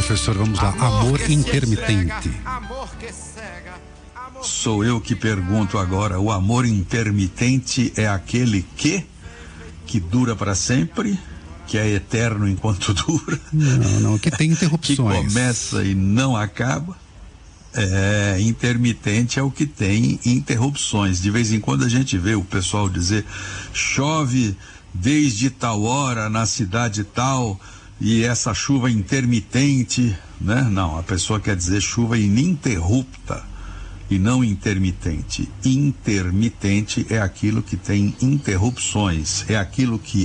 professor, vamos lá. Amor intermitente. Sou eu que pergunto agora. O amor intermitente é aquele que dura para sempre, que é eterno enquanto dura? Não, que tem interrupções. Que começa e não acaba? Intermitente é o que tem interrupções. De vez em quando a gente vê o pessoal dizer: chove desde tal hora na cidade tal, e essa chuva intermitente, né? Não, a pessoa quer dizer chuva ininterrupta e não intermitente. Intermitente é aquilo que tem interrupções, é aquilo que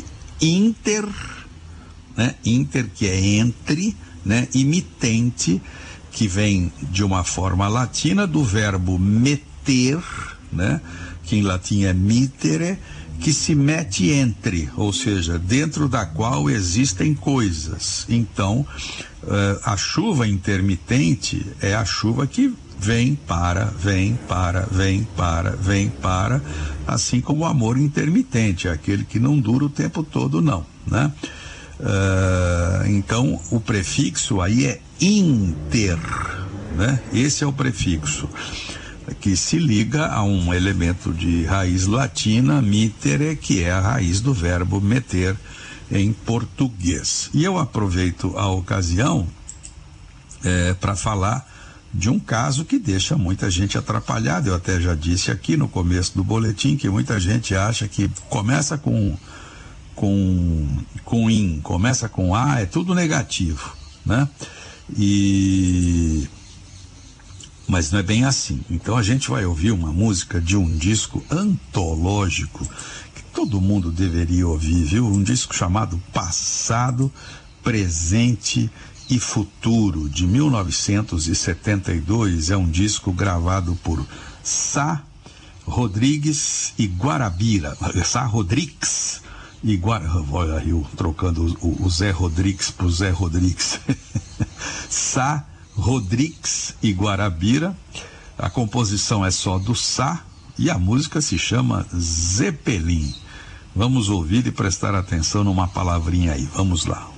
né? Inter, que é entre, né? E mitente, que vem de uma forma latina do verbo meter, né? Que em latim é mitere, que se mete entre, ou seja, dentro da qual existem coisas. Então, a chuva intermitente é a chuva que vem para, assim como o amor intermitente, é aquele que não dura o tempo todo, não, né? Então, o prefixo aí é inter, né? Esse é o prefixo que se liga a um elemento de raiz latina, mitere, que é a raiz do verbo meter em português. E eu aproveito a ocasião para falar de um caso que deixa muita gente atrapalhada. Eu até já disse aqui no começo do boletim que muita gente acha que começa com in, começa com a, é tudo negativo, né? Mas não é bem assim. Então a gente vai ouvir uma música de um disco antológico que todo mundo deveria ouvir, viu? Um disco chamado Passado, Presente e Futuro, de 1972. É um disco gravado por Sá Rodrigues e Guarabira. Sá Rodrigues e olha eu trocando o Zé Rodrigues pro Zé Rodrigues. Sá Rodrigues e Guarabira. A composição é só do Sá e a música se chama Zeppelin. Vamos ouvir e prestar atenção numa palavrinha aí. Vamos lá.